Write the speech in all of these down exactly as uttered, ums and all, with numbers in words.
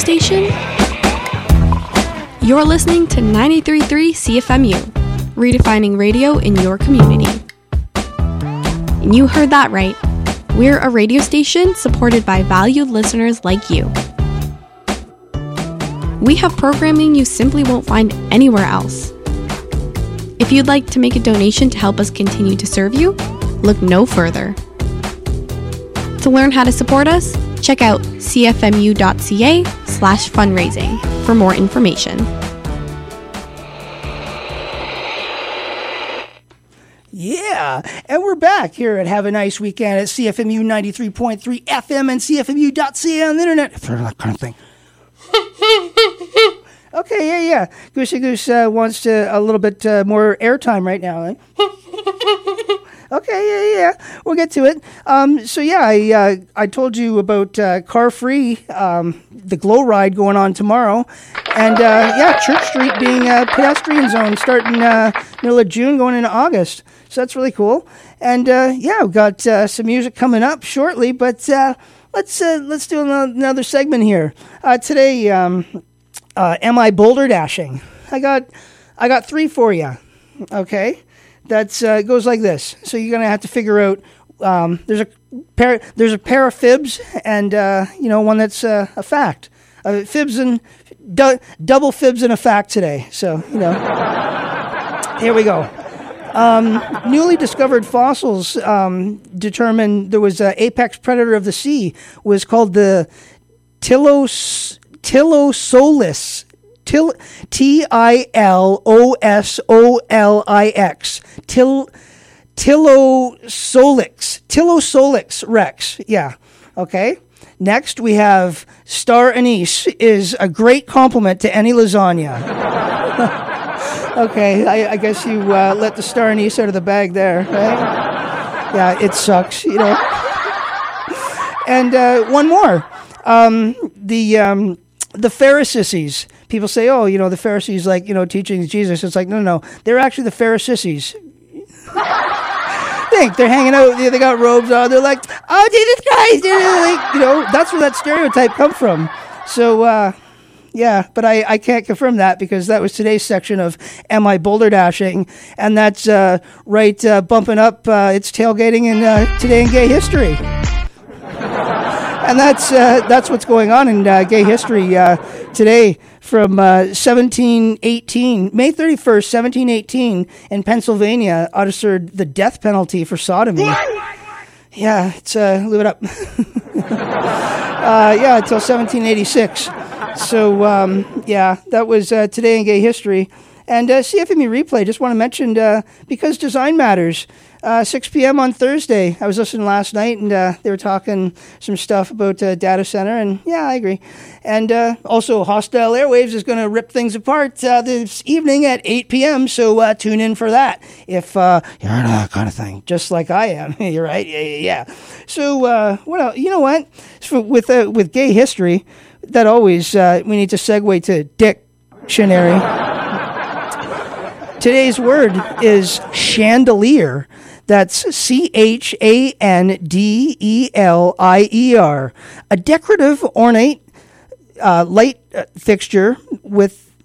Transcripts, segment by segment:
station? You're listening to ninety-three point three C F M U, redefining radio in your community. And you heard that right. We're a radio station supported by valued listeners like you. We have programming you simply won't find anywhere else. If you'd like to make a donation to help us continue to serve you, look no further. To learn how to support us, check out cfmu.ca slash fundraising for more information. Yeah, and we're back here at Have a Nice Weekend at C F M U ninety-three point three F M and C F M U dot C A on the internet. If you're that kind of thing. Okay, yeah, yeah. Goosey Goose uh, wants to, a little bit uh, more airtime right now. Eh? Okay, yeah, yeah. We'll get to it. Um, so, yeah, I uh, I told you about uh, Car Free, um, the Glow Ride going on tomorrow. And, uh, yeah, Church Street being a pedestrian zone starting uh, middle of June going into August. So that's really cool. And, uh, yeah, we've got uh, some music coming up shortly. But uh, let's uh, let's do another segment here. Uh, today, um, uh, am I boulder dashing? I got, I got three for you, okay? That uh, goes like this. So you're gonna have to figure out. Um, there's a pair. There's a pair of fibs, and uh, you know one that's uh, a fact. Uh, fibs and du- double fibs and a fact today. So you know. Here we go. Um, newly discovered fossils um, determined there was an apex predator of the sea was called the Tilos Tilosolix. Til, T I L O S O L I X. Til, Tilosolix. Tilosolix rex. Yeah. Okay. Next, we have star anise is a great compliment to any lasagna. Okay. I, I guess you uh, let the star anise out of the bag there, right? Yeah, it sucks, you know. And uh, one more. Um, the um, the Pharisees. People say, oh, you know, the Pharisees, like, you know, teaching Jesus. It's like, no, no, no. They're actually the Pharisees. Think they're hanging out. They got robes on. They're like, oh, Jesus Christ. Like, you know, that's where that stereotype comes from. So, uh, yeah, but I, I can't confirm that because that was today's section of Am I Boulder Dashing? And that's uh, right uh, bumping up. Uh, it's tailgating in uh, Today in Gay History. And that's uh, that's what's going on in uh, gay history uh, today from uh, seventeen eighteen, May thirty-first, seventeen eighteen, in Pennsylvania, uttered the death penalty for sodomy. Yeah, it's uh, live it up. uh, yeah, until seventeen eighty-six. So, um, yeah, that was uh, today in gay history. And uh, C F M U Replay, just want to mention, uh, because design matters, uh, six p.m. on Thursday. I was listening last night, and uh, they were talking some stuff about uh, data center, and yeah, I agree. And uh, also, Hostile Airwaves is going to rip things apart uh, this evening at eight p.m., so uh, tune in for that if uh, you're into that kind of thing, just like I am. You're right, yeah, yeah, yeah. So, uh, what else? You know what? So with, uh, with gay history, that always, uh, we need to segue to dictionary. Today's word is chandelier. That's C H A N D E L I E R. A decorative, ornate, uh, light uh, fixture with...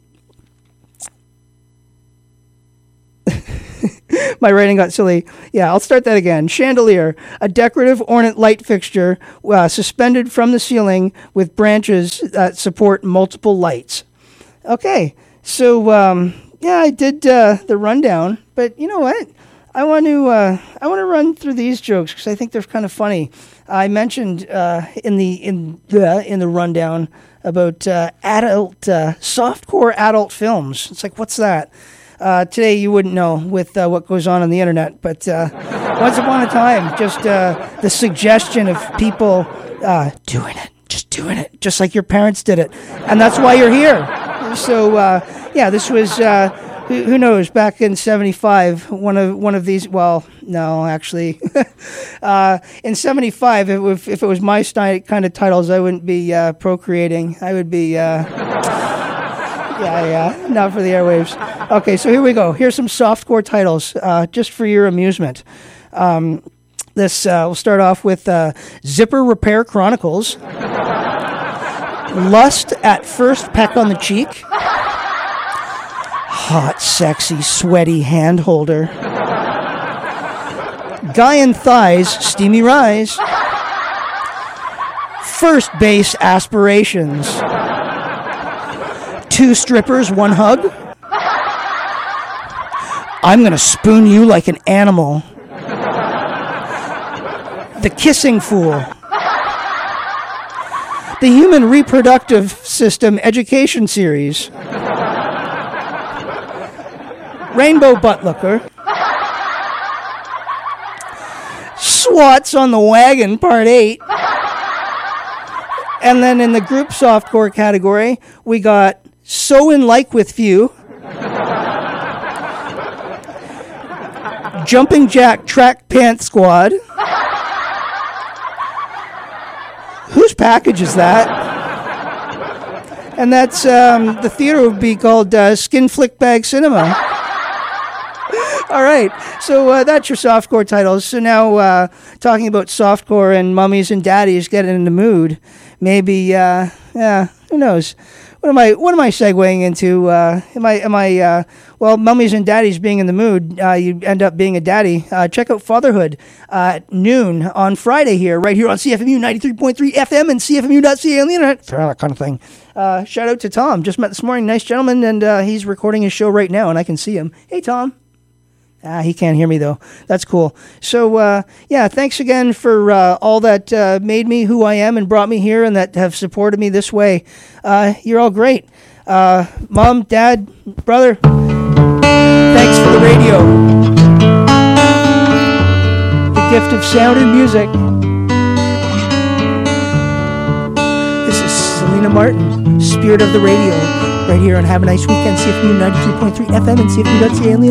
My writing got silly. Yeah, I'll start that again. Chandelier, a decorative, ornate light fixture uh, suspended from the ceiling with branches that support multiple lights. Okay, so... Um, Yeah, I did uh, the rundown, but you know what? I want to uh, I want to run through these jokes because I think they're kind of funny. I mentioned uh, in the in the in the rundown about uh, adult uh, softcore adult films. It's like, what's that? Uh, today you wouldn't know with uh, what goes on on the internet, but uh, once upon a time, just uh, the suggestion of people uh, doing it, just doing it, just like your parents did it, and that's why you're here. So. Uh, Yeah, this was, uh, who, who knows, back in seventy-five, one of one of these, well, no, actually, uh, in seventy-five, if, if it was my st- kind of titles, I wouldn't be uh, procreating. I would be, uh, yeah, yeah, not for the airwaves. Okay, so here we go. Here's some softcore titles, uh, just for your amusement. Um, this, uh, we'll start off with uh, Zipper Repair Chronicles. Lust at first peck on the cheek. Hot, sexy, sweaty hand holder. Guy in thighs, steamy rise. First base aspirations. Two strippers, one hug. I'm gonna spoon you like an animal. The kissing fool. The Human Reproductive System Education Series. Rainbow butt looker. Swats on the Wagon, Part eight. And then in the group softcore category, we got So in Like with Few. Jumping Jack Track Pant Squad. Whose package is that? And that's, um, the theater would be called uh, Skin Flick Bag Cinema. All right, so uh, that's your softcore titles. So now, uh, talking about softcore and mummies and daddies getting in the mood, maybe, uh, yeah, who knows? What am I? What am I segueing into? Uh, am I? Am I? Uh, well, mummies and daddies being in the mood, uh, you end up being a daddy. Uh, check out Fatherhood uh, at noon on Friday here, right here on C F M U ninety-three point three F M and C F M U dot C A on the internet. That kind of thing. Uh, shout out to Tom. Just met this morning, nice gentleman, and uh, he's recording his show right now, and I can see him. Hey, Tom. Ah, he can't hear me, though. That's cool. So, uh, yeah, thanks again for uh, all that uh, made me who I am and brought me here and that have supported me this way. Uh, you're all great. Uh, Mom, Dad, brother, thanks for the radio. The gift of sound and music. This is Selena Martin, Spirit of the Radio, right here on Have a Nice Weekend, C F M U ninety-three point three F M and C F M U dot C A.